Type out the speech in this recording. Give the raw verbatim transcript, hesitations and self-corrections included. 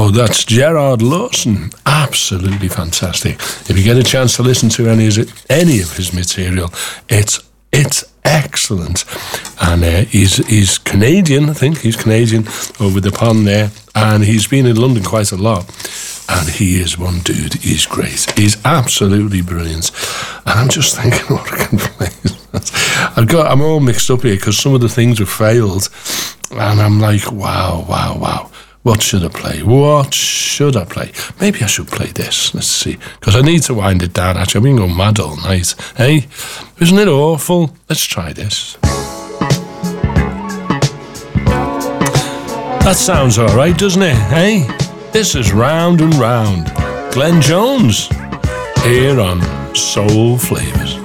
Oh, that's Gerard Lawson. Absolutely fantastic. If you get a chance to listen to any of his, any of his material, it's it's excellent. And uh, he's he's Canadian, I think. He's Canadian over the pond there. And he's been in London quite a lot. And he is one dude. He's great. He's absolutely brilliant. And I'm just thinking, what I can play. I've got, I'm all mixed up here because some of the things have failed. And I'm like, wow, wow, wow. What should I play? What should I play? Maybe I should play this. Let's see. Because I need to wind it down. Actually, I've been going mad all night. Hey, isn't it awful? Let's try this. That sounds all right, doesn't it? Hey, this is Round and Round. Glenn Jones here on Soul Flavors.